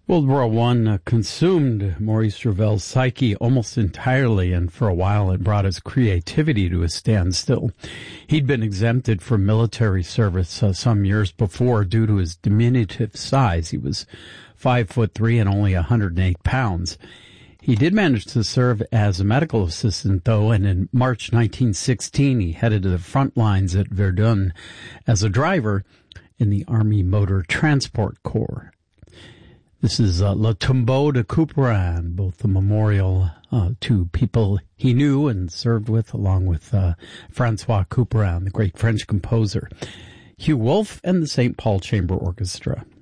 World War I consumed Maurice Ravel's psyche almost entirely, and for a while it brought his creativity to a standstill. He'd been exempted from military service some years before due to his diminutive size. He was 5'3" and only 108 pounds. He did manage to serve as a medical assistant, though, and in March 1916 he headed to the front lines at Verdun as a driver in the Army Motor Transport Corps. This is Le Tombeau de Couperin, both a memorial to people he knew and served with, along with Francois Couperin, the great French composer, Hugh Wolf, and the St. Paul Chamber Orchestra.